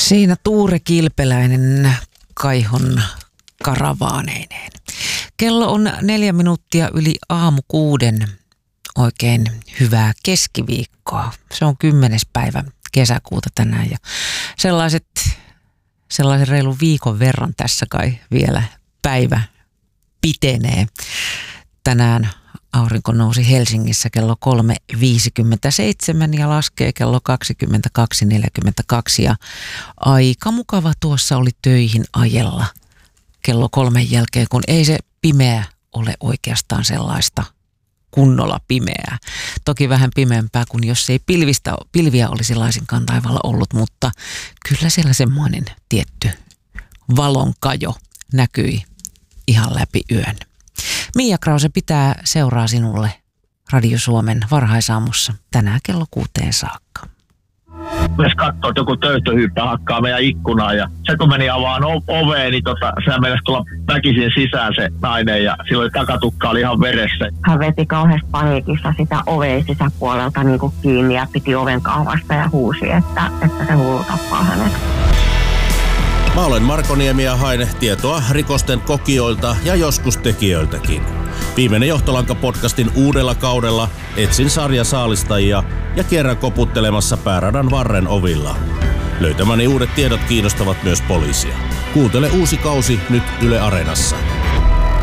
Siinä Tuure Kilpeläinen Kaihon karavaaneineen. Kello on 4 minuuttia yli 5:00. Oikein hyvää keskiviikkoa. Se on 10. päivä kesäkuuta tänään ja sellaisen reilun viikon verran tässä kai vielä päivä pitenee. Tänään aurinko nousi Helsingissä kello 3.57 ja laskee kello 22.42 ja aika mukava tuossa oli töihin ajella kello 3 jälkeen, kun ei se pimeä ole oikeastaan sellaista kunnolla pimeää. Toki vähän pimeämpää kuin jos ei pilviä olisi laisinkaan taivaalla ollut, mutta kyllä siellä semmoinen tietty valonkajo näkyi ihan läpi yön. Mia Krause pitää seuraa sinulle Radio Suomen varhaisaamussa tänään kello 6 saakka. Myös katsoo, että joku töyhtöhyyppä hakkaa meidän ikkunaa ja se kun meni avaan oveen, niin sehän mennessä tulla väkisin sisään se nainen ja silloin takatukka oli ihan veressä. Hän veti kauheasti paniikissa sitä oveen sisäpuolelta niin kuin kiinni ja piti oven kaavasta ja huusi, että se hullu tappaa hänet. Mä olen Marko Niemi ja haen tietoa rikosten kokijoilta ja joskus tekijöiltäkin. Viimeinen Johtolanka-podcastin uudella kaudella etsin sarjasaalistajia ja kierrän koputtelemassa pääradan varren ovilla. Löytämäni uudet tiedot kiinnostavat myös poliisia. Kuuntele uusi kausi nyt Yle Areenassa.